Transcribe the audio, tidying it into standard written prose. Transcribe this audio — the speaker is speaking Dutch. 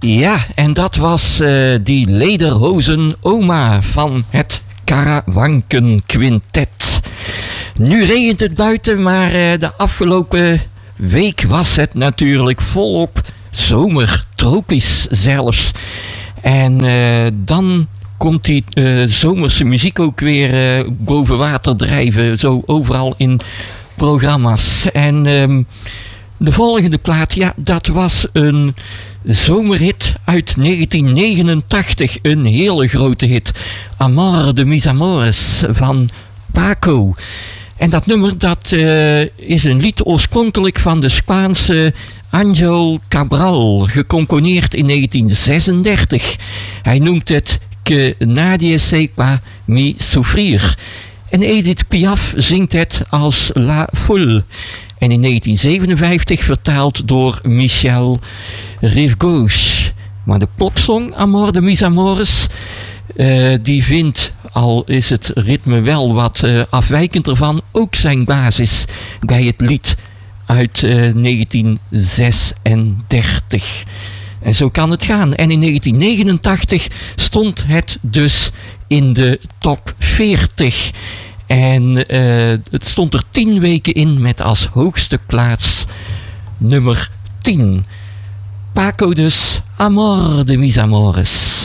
Ja, en dat was die Lederhozen Oma van het Karawanken Quintet. Nu regent het buiten, maar de afgelopen week was het natuurlijk volop zomer, tropisch zelfs. En dan komt die zomerse muziek ook weer boven water drijven, zo overal in programma's. En de volgende plaat, ja, dat was een zomerhit uit 1989. Een hele grote hit. Amor de mis amores van Paco. En dat nummer, dat is een lied oorspronkelijk van de Spaanse Ángel Cabral. Gecomponeerd in 1936. Hij noemt het Que nadie sepa mi sufrir. En Edith Piaf zingt het als La Foule. En in 1957 vertaald door Michel Rivgauche. Maar de popsong Amor de mis amores, die vindt, al is het ritme wel wat afwijkend ervan, ook zijn basis bij het lied uit 1936. En zo kan het gaan. En in 1989 stond het dus in de top 40. En het stond er 10 weken in met als hoogste plaats nummer 10. Paco dus, Amor de mis amores.